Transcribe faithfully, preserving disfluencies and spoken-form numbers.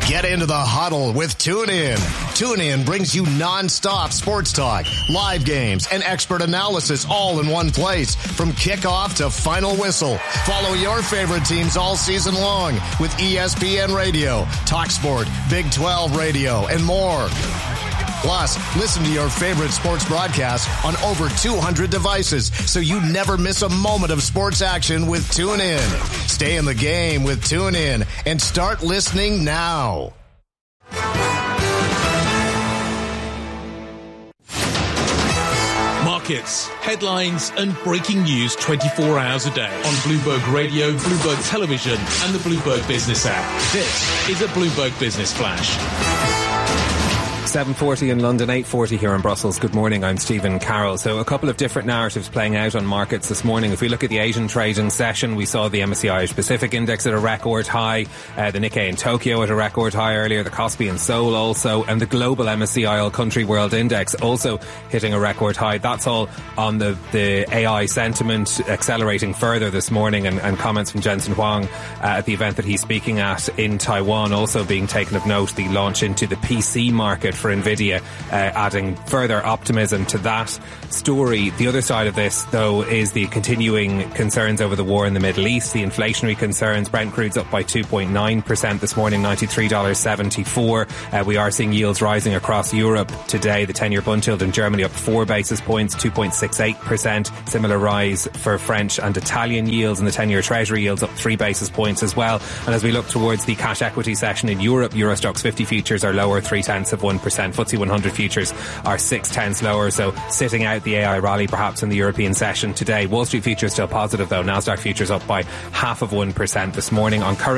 Get into the huddle with TuneIn. TuneIn brings you non-stop sports talk, live games, and expert analysis all in one place. From kickoff to final whistle. Follow your favorite teams all season long with E S P N Radio, TalkSport, Big twelve Radio, and more. Plus, listen to your favorite sports broadcasts on over two hundred devices so you never miss a moment of sports action with TuneIn. Stay in the game with TuneIn and start listening now. Markets, headlines and breaking news twenty-four hours a day on Bloomberg Radio, Bloomberg Television and the Bloomberg Business app. This is a Bloomberg Business Flash. seven forty in London, eight forty here in Brussels. Good morning, I'm Stephen Carroll. So a couple of different narratives playing out on markets this morning. If we look at the Asian trading session, we saw the M S C I Asia Pacific Index at a record high, uh, the Nikkei in Tokyo at a record high earlier, the Kospi in Seoul also, and the global M S C I All Country World Index also hitting a record high. That's all on the, the A I sentiment accelerating further this morning, and, and comments from Jensen Huang uh, at the event that he's speaking at in Taiwan also being taken of note. The launch into the P C market for Nvidia, uh, adding further optimism to that story. The other side of this, though, is the continuing concerns over the war in the Middle East, the inflationary concerns. Brent crude's up by two point nine percent this morning, ninety-three dollars seventy-four. Uh, we are seeing yields rising across Europe today. The ten-year bund yield in Germany up four basis points, two point six eight percent. Similar rise for French and Italian yields, and the ten-year Treasury yields up three basis points as well. And as we look towards the cash equity session in Europe, Euro Stoxx fifty futures are lower, three tenths of one percent. F T S E one hundred futures are six tenths lower, so sitting out the A I rally perhaps in the European session today. Wall Street futures still positive though. Nasdaq futures up by half of one percent this morning. On current